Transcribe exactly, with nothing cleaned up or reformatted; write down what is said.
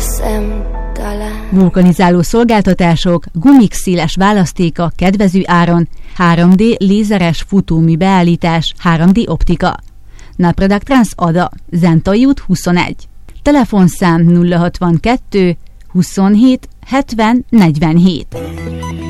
leszem talán. Vulkanizáló szolgáltatások, gumik széles választéka kedvező áron, három dé lézeres futómű beállítás, három dé optika. Napradak Trans Ada, Zentai út huszonegy. Telefonszám nulla hatvankettő huszonhét hetven negyvenhét.